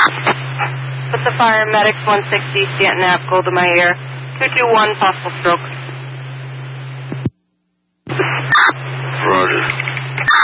Put the paramedics 160, Stanton Ave, go to my ear. 221, possible stroke. Roger.